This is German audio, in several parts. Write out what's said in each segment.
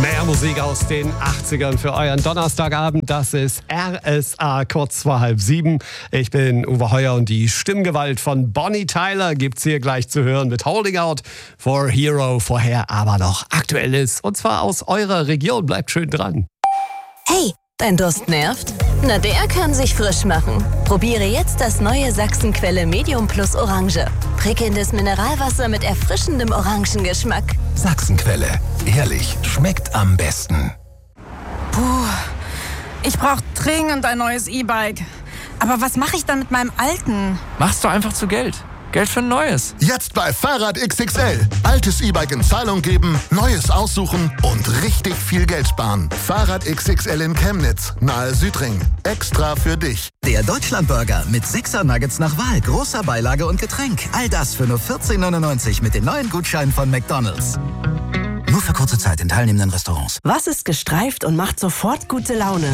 Mehr Musik aus den 80ern für euren Donnerstagabend. Das ist RSA kurz vor 6:30. Ich bin Uwe Heuer und die Stimmgewalt von Bonnie Tyler gibt's hier gleich zu hören mit Holding Out for Hero. Vorher aber noch Aktuelles und zwar aus eurer Region. Bleibt schön dran. Hey, dein Durst nervt? Na, der kann sich frisch machen. Probiere jetzt das neue Sachsenquelle Medium Plus Orange. Prickelndes Mineralwasser mit erfrischendem Orangengeschmack. Sachsenquelle. Ehrlich, schmeckt am besten. Puh, ich brauche dringend ein neues E-Bike. Aber was mache ich dann mit meinem alten? Machst du einfach zu Geld. Geld für ein neues. Jetzt bei Fahrrad XXL. Altes E-Bike in Zahlung geben, neues aussuchen und richtig viel Geld sparen. Fahrrad XXL in Chemnitz, nahe Südring. Extra für dich. Der Deutschlandburger mit 6er Nuggets nach Wahl, großer Beilage und Getränk. All das für nur 14,99 mit den neuen Gutscheinen von McDonald's. Nur für kurze Zeit in teilnehmenden Restaurants. Was ist gestreift und macht sofort gute Laune?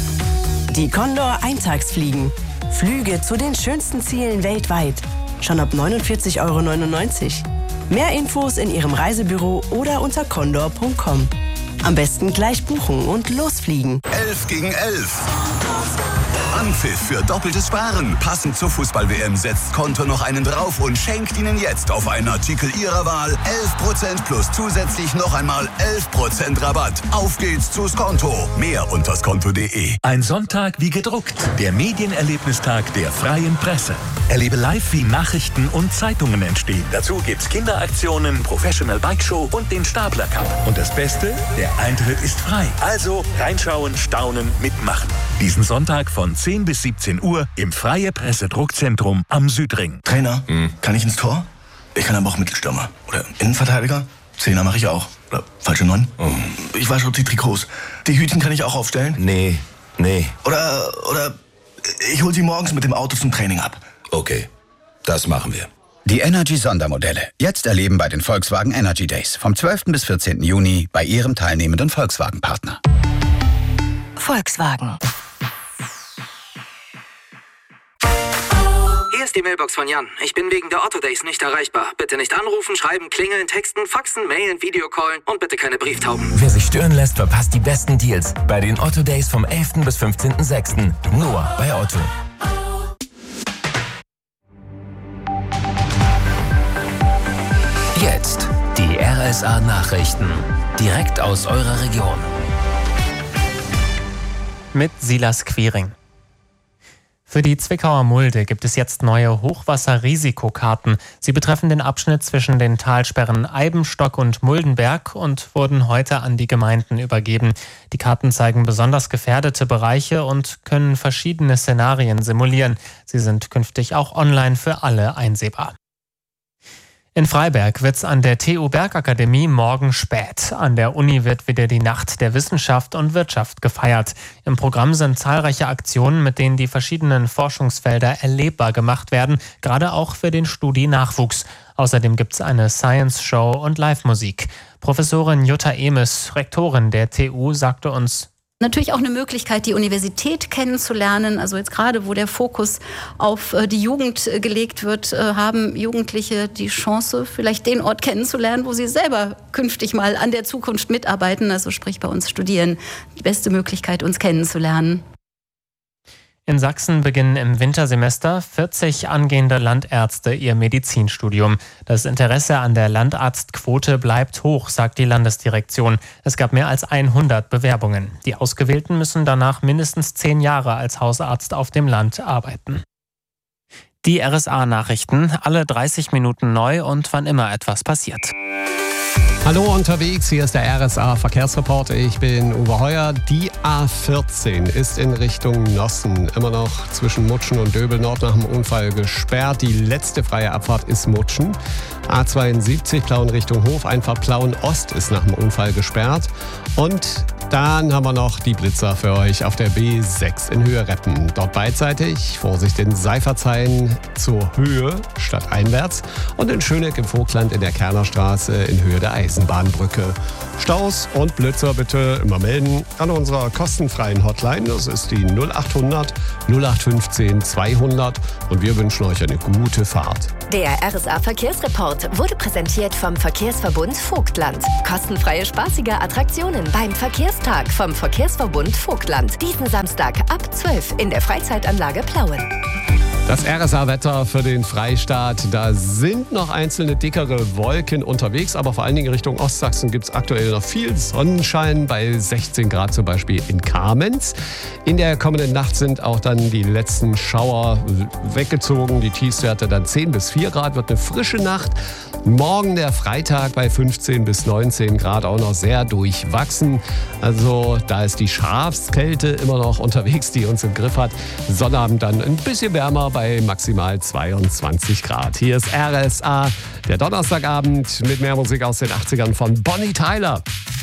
Die Condor Eintagsfliegen. Flüge zu den schönsten Zielen weltweit. Schon ab 49,99 €. Mehr Infos in Ihrem Reisebüro oder unter condor.com. Am besten gleich buchen und losfliegen. 11 gegen 11. Anpfiff für doppeltes Sparen. Passend zur Fußball-WM setzt Konto noch einen drauf und schenkt Ihnen jetzt auf einen Artikel Ihrer Wahl 11% plus zusätzlich noch einmal 11% Rabatt. Auf geht's zu Skonto. Mehr unter skonto.de. Ein Sonntag wie gedruckt. Der Medienerlebnistag der Freien Presse. Erlebe live, wie Nachrichten und Zeitungen entstehen. Dazu gibt's Kinderaktionen, Professional Bike Show und den Stapler Cup. Und das Beste, der Eintritt ist frei. Also reinschauen, staunen, mitmachen. Diesen Sonntag von 10 bis 17 Uhr im Freie Presse Druckzentrum am Südring. Trainer, kann ich ins Tor? Ich kann aber auch Mittelstürmer. Oder Innenverteidiger? Zehner mache ich auch. Oder falsche 9? Ich wasche die Trikots. Die Hütchen kann ich auch aufstellen? Nee. Oder ich hole sie morgens mit dem Auto zum Training ab. Okay, das machen wir. Die Energy-Sondermodelle. Jetzt erleben bei den Volkswagen Energy Days. Vom 12. bis 14. Juni bei Ihrem teilnehmenden Volkswagen-Partner. Volkswagen. Hier ist die Mailbox von Jan. Ich bin wegen der Otto Days nicht erreichbar. Bitte nicht anrufen, schreiben, klingeln, texten, faxen, mailen, Videocallen und bitte keine Brieftauben. Wer sich stören lässt, verpasst die besten Deals bei den Otto Days vom 11. bis 15.06. Nur bei Otto. Jetzt die RSA Nachrichten. Direkt aus eurer Region. Mit Silas Quiring. Für die Zwickauer Mulde gibt es jetzt neue Hochwasserrisikokarten. Sie betreffen den Abschnitt zwischen den Talsperren Eibenstock und Muldenberg und wurden heute an die Gemeinden übergeben. Die Karten zeigen besonders gefährdete Bereiche und können verschiedene Szenarien simulieren. Sie sind künftig auch online für alle einsehbar. In Freiberg wird's an der TU Bergakademie morgen spät. An der Uni wird wieder die Nacht der Wissenschaft und Wirtschaft gefeiert. Im Programm sind zahlreiche Aktionen, mit denen die verschiedenen Forschungsfelder erlebbar gemacht werden, gerade auch für den Studienachwuchs. Außerdem gibt's eine Science-Show und Live-Musik. Professorin Jutta Emes, Rektorin der TU, sagte uns: Natürlich auch eine Möglichkeit, die Universität kennenzulernen. Also jetzt gerade, wo der Fokus auf die Jugend gelegt wird, haben Jugendliche die Chance, vielleicht den Ort kennenzulernen, wo sie selber künftig mal an der Zukunft mitarbeiten. Also sprich bei uns studieren. Die beste Möglichkeit, uns kennenzulernen. In Sachsen beginnen im Wintersemester 40 angehende Landärzte ihr Medizinstudium. Das Interesse an der Landarztquote bleibt hoch, sagt die Landesdirektion. Es gab mehr als 100 Bewerbungen. Die Ausgewählten müssen danach mindestens 10 Jahre als Hausarzt auf dem Land arbeiten. Die RSA-Nachrichten, alle 30 Minuten neu und wann immer etwas passiert. Hallo unterwegs, hier ist der RSA Verkehrsreport. Ich bin Uwe Heuer. Die A14 ist in Richtung Nossen immer noch zwischen Mutschen und Döbel Nord nach dem Unfall gesperrt. Die letzte freie Abfahrt ist Mutschen. A72 Plauen Richtung Hof, Einfahrt Plauen Ost ist nach dem Unfall gesperrt. Und dann haben wir noch die Blitzer für euch auf der B6 in Höhe Reppen. Dort beidseitig, Vorsicht in Seifertshain zur Höhe statt einwärts und in Schöneck im Vogtland in der Kernerstraße in Höhe der Eisenbahnbrücke. Staus und Blitzer bitte immer melden an unserer kostenfreien Hotline. Das ist die 0800 0815 200 und wir wünschen euch eine gute Fahrt. Der RSA Verkehrsreport wurde präsentiert vom Verkehrsverbund Vogtland. Kostenfreie spaßige Attraktionen beim Verkehrstag vom Verkehrsverbund Vogtland. Diesen Samstag ab 12 in der Freizeitanlage Plauen. Das RSA-Wetter für den Freistaat. Da sind noch einzelne dickere Wolken unterwegs, aber vor allen Dingen Richtung Ostsachsen gibt es aktuell noch viel Sonnenschein, bei 16 Grad zum Beispiel in Kamenz. In der kommenden Nacht sind auch dann die letzten Schauer weggezogen. Die Tiefstwerte dann 10 bis 4 Grad, wird eine frische Nacht. Morgen der Freitag bei 15 bis 19 Grad auch noch sehr durchwachsen. Also da ist die Schafskälte immer noch unterwegs, die uns im Griff hat. Sonnabend dann ein bisschen wärmer bei maximal 22 Grad. Hier ist RSA, der Donnerstagabend mit mehr Musik aus den 80ern von Bonnie Tyler.